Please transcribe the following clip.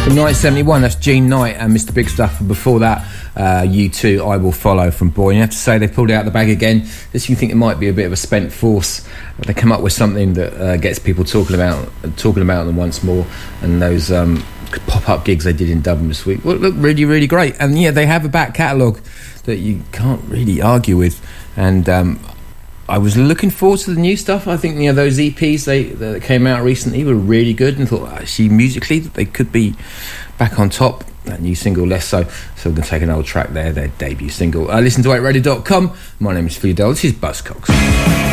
From 1971, that's Gene Knight and Mr. Big Stuff. And before that, U2, I Will Follow from Boy. And you have to say they pulled it out the bag again. This you think it might be a bit of a spent force, but they come up with something that gets people talking about them once more. And those pop-up gigs they did in Dublin this week look really, really great. And yeah, they have a back catalogue that you can't really argue with. And I was looking forward to the new stuff. I think those EPs that came out recently were really good, and thought actually musically they could be back on top. That new single less so. So we're going to take an old track there, their debut single. Listen to 8radio.com. My name is Fidel. This is Buzzcocks.